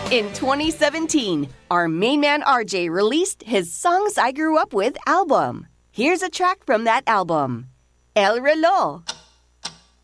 In 2017, our main man RJ released his Songs I Grew Up With album. Here's a track from that album, El Reloj.